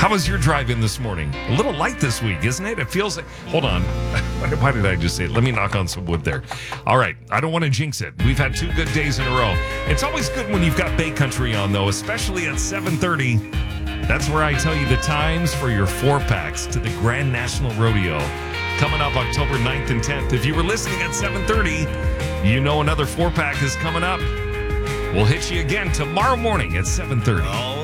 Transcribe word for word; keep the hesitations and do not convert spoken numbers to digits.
How was your drive in this morning? A little light this week, isn't it? It feels like, hold on. Why did I just say it? Let me knock on some wood there. All right. I don't want to jinx it. We've had two good days in a row. It's always good when you've got Bay Country on, though, especially at seven thirty. That's where I tell you the times for your four packs to the Grand National Rodeo. Coming up October ninth and tenth. If you were listening at seven thirty, you know another four pack is coming up. We'll hit you again tomorrow morning at seven thirty. Oh.